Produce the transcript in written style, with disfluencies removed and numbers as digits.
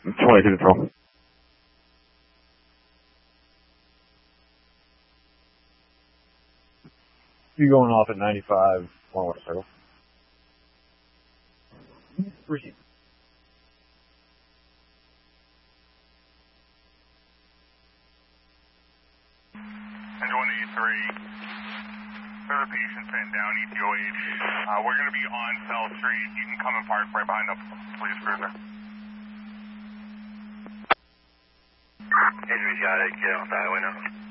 22 control. You going off at 95, 1 west circle. Receive. And 183. There's a patient sent down ETOH. We're going to be on South Street. You can come and park right behind the police cruiser. Henry's got it. Get off the highway now.